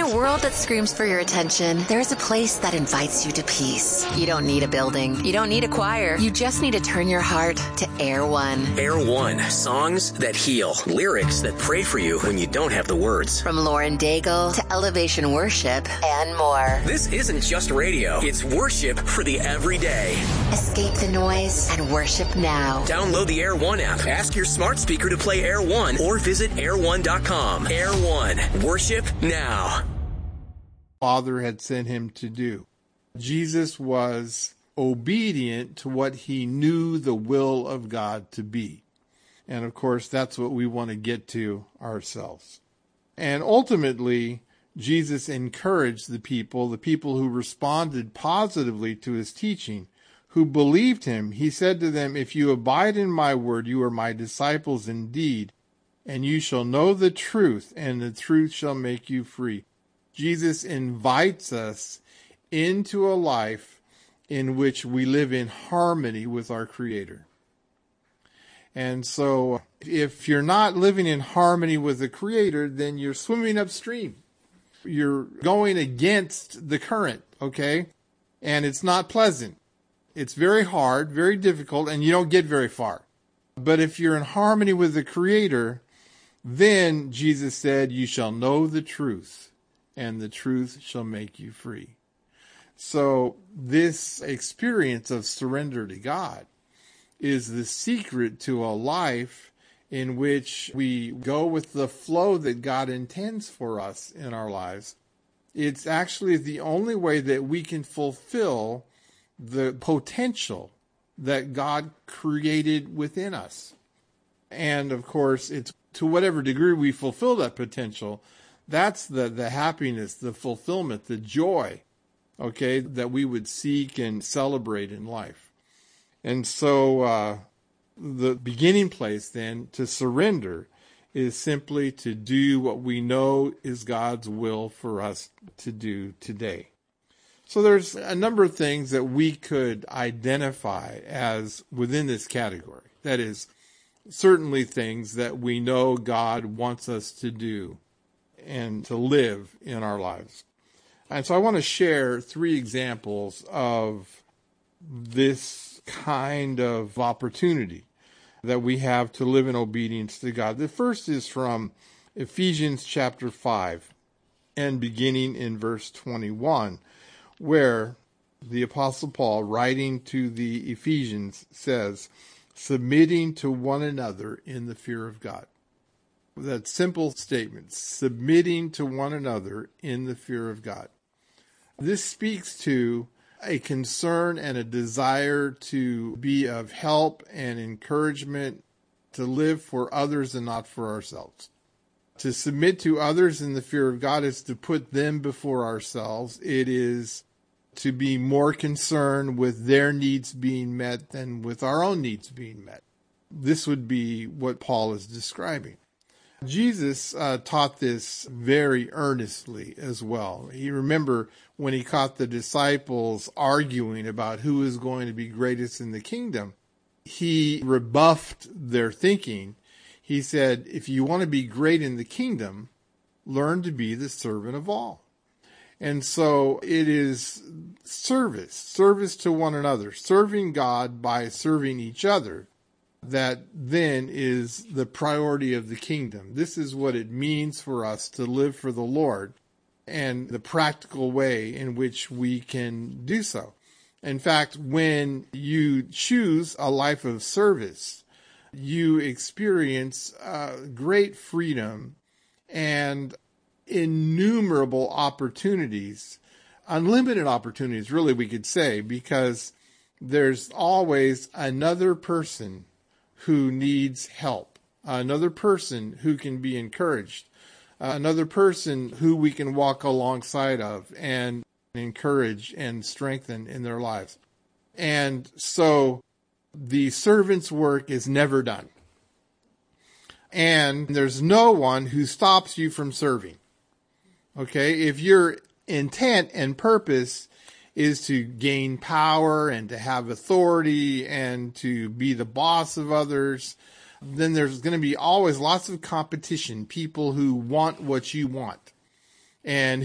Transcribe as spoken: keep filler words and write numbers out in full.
a world that screams for your attention, there's a place that invites you to peace. You don't need a building. You don't need a choir. You just need to turn your heart to Air One. Air One. Songs that heal. Lyrics that pray for you when you don't have the words. From Lauren Daigle to Elevation Worship and more. This isn't just radio. It's worship for the everyday. Escape the noise and worship now. Download the Air One app. Ask your smart speaker to play Air One or visit air one dot com. Air One. Worship now. Father had sent him to do. Jesus was obedient to what he knew the will of God to be. And of course, that's what we want to get to ourselves. And ultimately, Jesus encouraged the people, the people who responded positively to his teaching, who believed him. He said to them, "If you abide in my word, you are my disciples indeed, and you shall know the truth, and the truth shall make you free." Jesus invites us into a life in which we live in harmony with our Creator. And so if you're not living in harmony with the Creator, then you're swimming upstream. You're going against the current, okay? And it's not pleasant. It's very hard, very difficult, and you don't get very far. But if you're in harmony with the Creator, then Jesus said, "You shall know the truth, and the truth shall make you free." So this experience of surrender to God is the secret to a life in which we go with the flow that God intends for us in our lives. It's actually the only way that we can fulfill the potential that God created within us. And of course, it's to whatever degree we fulfill that potential, that's the, the happiness, the fulfillment, the joy, okay, that we would seek and celebrate in life. And so uh, the beginning place then to surrender is simply to do what we know is God's will for us to do today. So there's a number of things that we could identify as within this category. That is, certainly things that we know God wants us to do and to live in our lives. And so I want to share three examples of this kind of opportunity that we have to live in obedience to God. The first is from Ephesians chapter five and beginning in verse twenty-one, where the Apostle Paul, writing to the Ephesians, says, "Submitting to one another in the fear of God." That simple statement, submitting to one another in the fear of God. This speaks to a concern and a desire to be of help and encouragement, to live for others and not for ourselves. To submit to others in the fear of God is to put them before ourselves. It is to be more concerned with their needs being met than with our own needs being met. This would be what Paul is describing. Jesus uh, taught this very earnestly as well. You remember when he caught the disciples arguing about who is going to be greatest in the kingdom, he rebuffed their thinking. He said, if you want to be great in the kingdom, learn to be the servant of all. And so it is service, service to one another, serving God by serving each other. That then is the priority of the kingdom. This is what it means for us to live for the Lord and the practical way in which we can do so. In fact, when you choose a life of service, you experience uh, great freedom and innumerable opportunities, unlimited opportunities, really, we could say, because there's always another person who needs help, another person who can be encouraged, another person who we can walk alongside of and encourage and strengthen in their lives. And so the servant's work is never done. And there's no one who stops you from serving. Okay, if your intent and purpose is to gain power and to have authority and to be the boss of others, then there's going to be always lots of competition, people who want what you want and